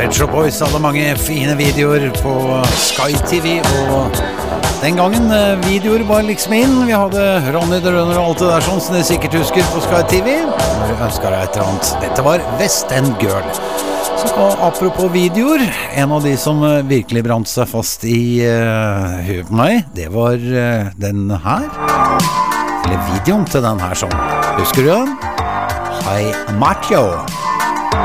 Pet Shop Boys hadde mange fine videoer på Sky TV, og den gangen videoer var liksom inn. Vi hadde Ronny the Runner og alt det der sånn, som dere sikkert husker på Sky TV. Når du ønsker deg et eller annet. Dette var West End Girl. Så apropos videoer, en av de som virkelig brant seg fast i huet på meg, det var den her. Eller videoen til den her sånn. Husker du den? Hi Macho.